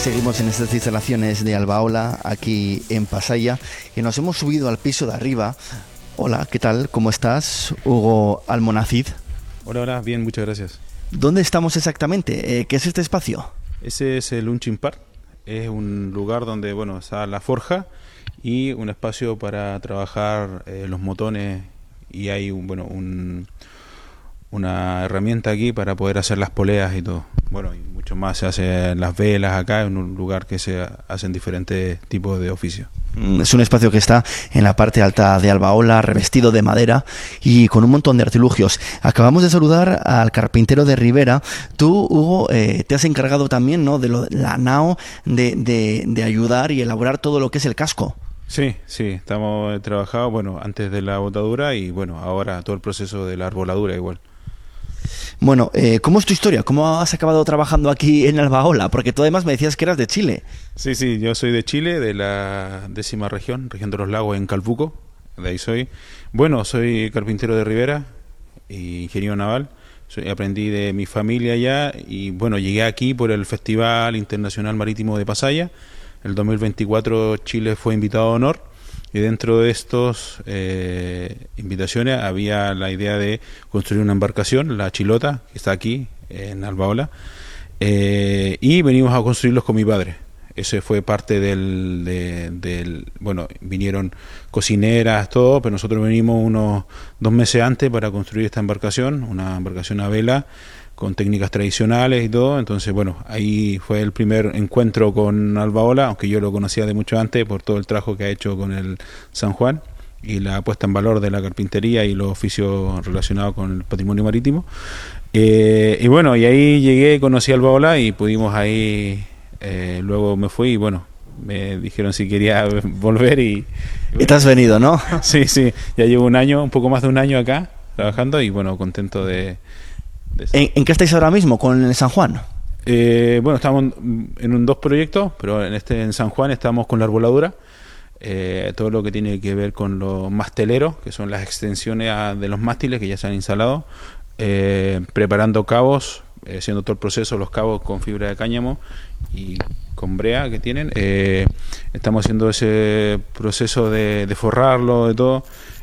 Seguimos en estas instalaciones de Albaola, aquí en Pasaia, y nos hemos subido al piso de arriba. Hola, ¿qué tal? ¿Cómo estás? Hugo Almonacid. Hola, bien, muchas gracias. ¿Dónde estamos exactamente? ¿Qué es este espacio? Ese es el Unching Park. Es un lugar donde, bueno, está la forja y un espacio para trabajar los motones, y hay una herramienta aquí para poder hacer las poleas y todo. Bueno, y mucho más se hacen las velas acá, en un lugar que se hacen diferentes tipos de oficios. Es un espacio que está en la parte alta de Albaola, revestido de madera y con un montón de artilugios. Acabamos de saludar al carpintero de Rivera. Tú, Hugo, te has encargado también, ¿no?, de la nao, de ayudar y elaborar todo lo que es el casco. Sí, estamos trabajados, bueno, antes de la botadura y bueno, ahora todo el proceso de la arboladura igual. Bueno, ¿cómo es tu historia? ¿Cómo has acabado trabajando aquí en Albaola? Porque tú además me decías que eras de Chile. Sí, yo soy de Chile, de la 10ª región de los Lagos, en Calbuco, de ahí soy. Bueno, soy carpintero de Rivera y ingeniero naval. Aprendí de mi familia allá y bueno, llegué aquí por el Festival Internacional Marítimo de Pasaia. El 2024 Chile fue invitado de honor. Y dentro de estas invitaciones había la idea de construir una embarcación, la Chilota, que está aquí en Albaola, y venimos a construirlos con mi padre. Ese fue parte bueno, vinieron cocineras, todo, pero nosotros venimos unos 2 meses antes para construir esta embarcación, una embarcación a vela, con técnicas tradicionales y todo. Entonces, bueno, ahí fue el primer encuentro con Albaola, aunque yo lo conocía de mucho antes por todo el trabajo que ha hecho con el San Juan y la puesta en valor de la carpintería y los oficios relacionados con el patrimonio marítimo. Y bueno, y ahí llegué, conocí a Albaola y pudimos ahí, luego me fui y bueno, me dijeron si quería volver y te has venido, ¿no? Sí, ya llevo un poco más de un año acá trabajando y bueno, contento de ¿En qué estáis ahora mismo con el San Juan? Bueno, estamos en 2 proyectos, pero en San Juan estamos con la arboladura, todo lo que tiene que ver con los masteleros, que son las extensiones de los mástiles que ya se han instalado, preparando cabos, haciendo todo el proceso, los cabos con fibra de cáñamo y con brea que tienen. Estamos haciendo ese proceso de forrarlo, de todo.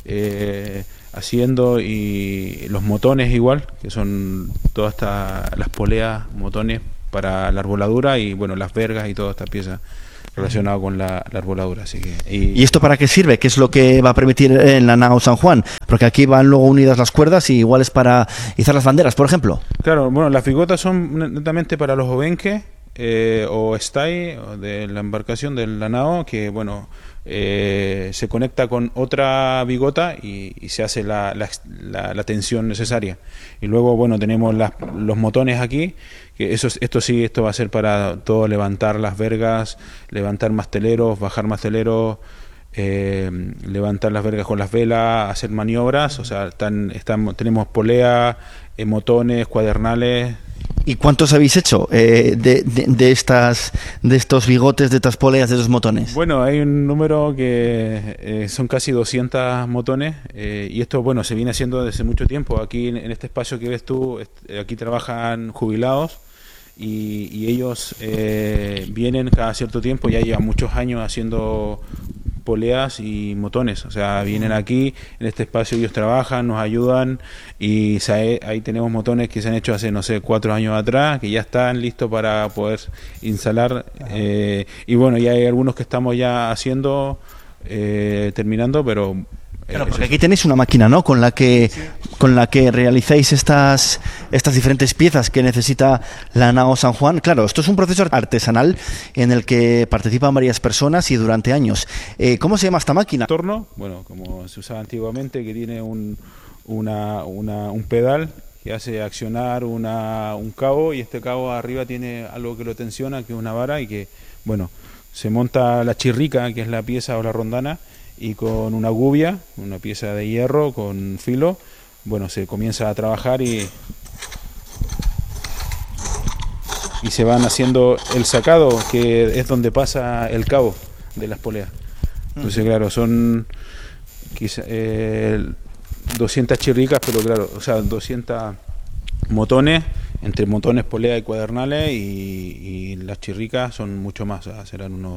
Haciendo, y los motones igual, que son todas las poleas, motones para la arboladura y bueno, las vergas y todas estas piezas relacionadas con la arboladura. Así que, ¿Y esto para qué sirve? ¿Qué es lo que va a permitir en la nao San Juan? Porque aquí van luego unidas las cuerdas y igual es para izar las banderas, por ejemplo. Claro, bueno, las bigotas son netamente para los obenques o stay de la embarcación de la nao, que bueno, se conecta con otra bigota y se hace la tensión necesaria. Y luego, bueno, tenemos los motones aquí, que esto va a ser para todo: levantar las vergas, levantar masteleros, bajar masteleros, levantar las vergas con las velas, hacer maniobras. O sea, tenemos polea, motones, cuadernales. ¿Y cuántos habéis hecho de estos bigotes, de estas poleas, de estos motones? Bueno, hay un número que son casi 200 motones, y esto, bueno, se viene haciendo desde mucho tiempo. Aquí en este espacio que ves tú, aquí trabajan jubilados y ellos vienen cada cierto tiempo, ya llevan muchos años haciendo poleas y motones. O sea, vienen aquí, en este espacio ellos trabajan, nos ayudan, y ahí tenemos motones que se han hecho hace, no sé, 4 años atrás, que ya están listos para poder instalar, y bueno, ya hay algunos que estamos ya haciendo, terminando, pero... Claro, porque aquí tenéis una máquina, ¿no?, con la que realizáis estas diferentes piezas que necesita la nao San Juan. Claro, esto es un proceso artesanal en el que participan varias personas y durante años. ¿Cómo se llama esta máquina? Torno, bueno, como se usaba antiguamente, que tiene un pedal que hace accionar un cabo, y este cabo arriba tiene algo que lo tensiona, que es una vara, y que, bueno, se monta la chirrica, que es la pieza o la rondana, y con una gubia, una pieza de hierro con filo, bueno, se comienza a trabajar y se van haciendo el sacado, que es donde pasa el cabo de las poleas. Entonces, claro, son quizá, 200 chirricas, pero claro, o sea, 200 motones entre montones, poleas y cuadernales, y las chirricas son mucho más, o sea, serán unos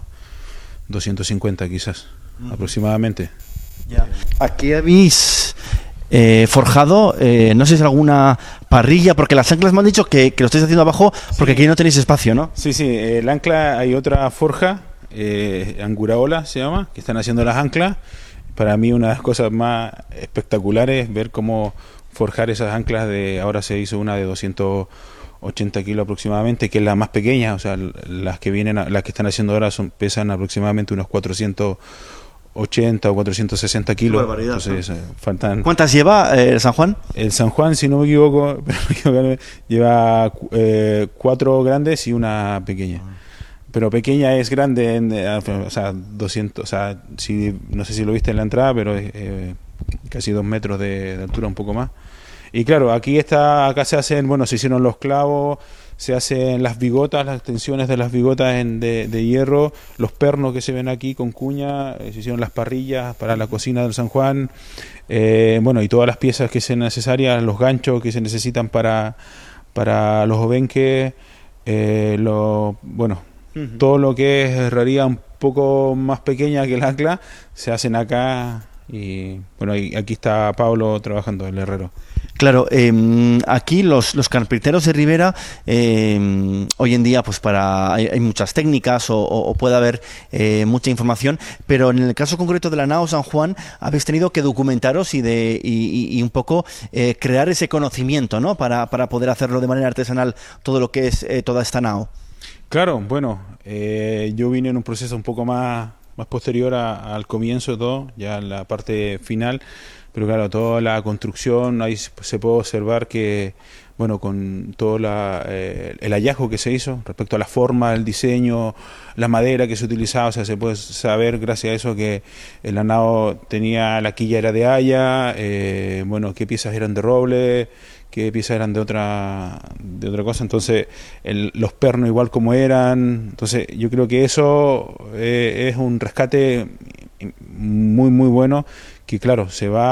250 quizás, aproximadamente. Ya. Aquí habéis forjado, no sé si alguna parrilla, porque las anclas me han dicho que lo estáis haciendo abajo porque aquí no tenéis espacio, ¿no? Sí, el ancla, hay otra forja, Anguraola se llama, que están haciendo las anclas. Para mí una de las cosas más espectaculares es ver cómo forjar esas anclas ahora se hizo una de 280 kilos aproximadamente, que es la más pequeña, o sea, las que están haciendo ahora pesan aproximadamente unos 480 o 460 kilos. Entonces, faltan... ¿Cuántas lleva el San Juan? El San Juan, si no me equivoco, lleva 4 grandes y una pequeña. Pero pequeña es grande, o sea, 200, o sea, no sé si lo viste en la entrada, pero es casi 2 metros de altura, un poco más. Y claro, acá se hacen, bueno, se hicieron los clavos, se hacen las bigotas, las extensiones de las bigotas de hierro, los pernos que se ven aquí con cuña, se hicieron las parrillas para la cocina del San Juan, bueno, y todas las piezas que sean necesarias, los ganchos que se necesitan para los obenques, bueno, todo lo que es herrería un poco más pequeña que el ancla, se hacen acá. Y bueno, aquí está Pablo trabajando, el herrero. Claro, aquí los carpinteros de Ribera, hoy en día pues hay muchas técnicas o puede haber mucha información, pero en el caso concreto de la nao San Juan habéis tenido que documentaros y un poco crear ese conocimiento, ¿no? Para poder hacerlo de manera artesanal todo lo que es toda esta nao. Claro, bueno, yo vine en un proceso un poco más posterior al comienzo de todo, ya en la parte final, pero claro, toda la construcción, ahí se puede observar que, bueno, con todo el hallazgo que se hizo respecto a la forma, el diseño, la madera que se utilizaba, o sea, se puede saber gracias a eso que el nao tenía, la quilla era de haya, bueno, qué piezas eran de roble, qué piezas eran de otra cosa, entonces los pernos igual como eran, entonces yo creo que eso es un rescate muy muy bueno, que claro,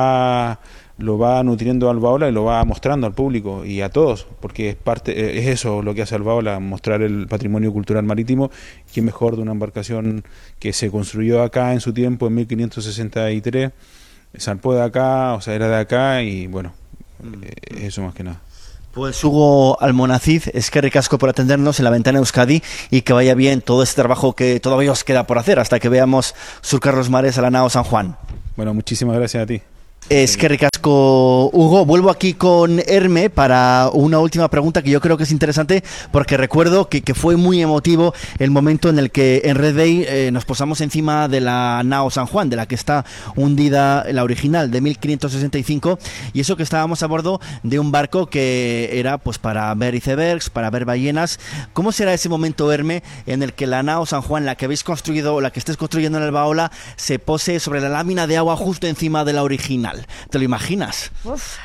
lo va nutriendo Albaola y lo va mostrando al público y a todos, porque es eso lo que hace Albaola, mostrar el patrimonio cultural marítimo. Quién mejor de una embarcación que se construyó acá en su tiempo, en 1563, zarpó de acá, o sea, era de acá, y bueno, eso más que nada. Pues Hugo Almonacid, es que ricasco por atendernos en La Ventana Euskadi y que vaya bien todo este trabajo que todavía os queda por hacer hasta que veamos surcar los mares a la nao San Juan. Bueno, muchísimas gracias a ti. Es que ricasco, Hugo. Vuelvo aquí con Herme para una última pregunta que yo creo que es interesante, porque recuerdo que fue muy emotivo el momento en el que en Red Bay nos posamos encima de la nao San Juan, de la que está hundida, la original de 1565, y eso que estábamos a bordo de un barco que era pues para ver icebergs, para ver ballenas. ¿Cómo será ese momento, Herme, en el que la nao San Juan, la que habéis construido o la que estés construyendo en Albaola, se pose sobre la lámina de agua justo encima de la original? ¿Te lo imaginas? Uf.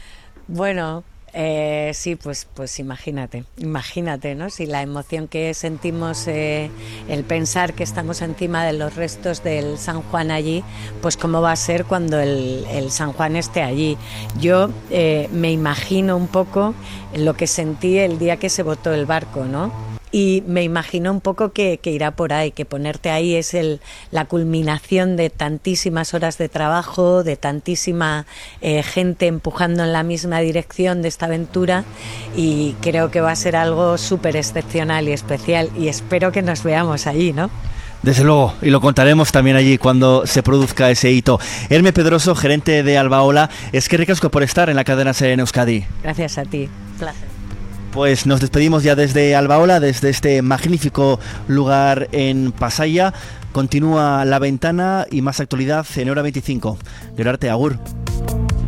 Bueno, sí, pues imagínate, ¿no? Si la emoción que sentimos, el pensar que estamos encima de los restos del San Juan allí, pues cómo va a ser cuando el San Juan esté allí. Yo me imagino un poco lo que sentí el día que se botó el barco, ¿no? Y me imagino un poco que irá por ahí, que ponerte ahí es la culminación de tantísimas horas de trabajo, de tantísima gente empujando en la misma dirección de esta aventura, y creo que va a ser algo súper excepcional y especial, y espero que nos veamos allí, ¿no? Desde luego, y lo contaremos también allí cuando se produzca ese hito. Herme Pedroso, gerente de Albaola, es que ricasco por estar en la cadena SER en Euskadi. Gracias a ti, placer. Pues nos despedimos ya desde Albaola, desde este magnífico lugar en Pasaia. Continúa La Ventana y más actualidad en Hora 25. Gerarte, agur.